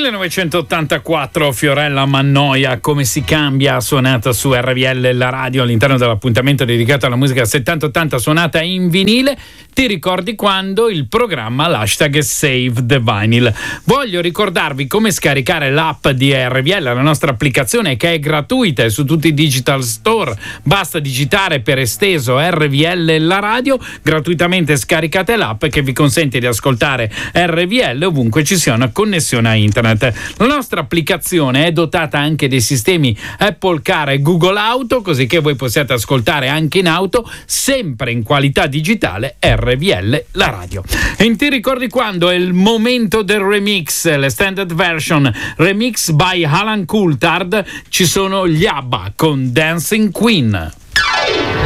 1984, Fiorella Mannoia, Come si cambia, suonata su RVL la radio all'interno dell'appuntamento dedicato alla musica 70-80 suonata in vinile. Ti ricordi quando? Il programma l'hashtag Save the Vinyl. Voglio ricordarvi come scaricare l'app di RVL, la nostra applicazione che è gratuita e su tutti i digital store. Basta digitare per esteso RVL la radio, gratuitamente scaricate l'app che vi consente di ascoltare RVL ovunque ci sia una connessione a internet. La nostra applicazione è dotata anche dei sistemi Apple Car e Google Auto, così che voi possiate ascoltare anche in auto, sempre in qualità digitale, RVL la radio. E ti ricordi quando? È il momento del remix, l'extended version, remix by Alan Coulthard. Ci sono gli ABBA con Dancing Queen.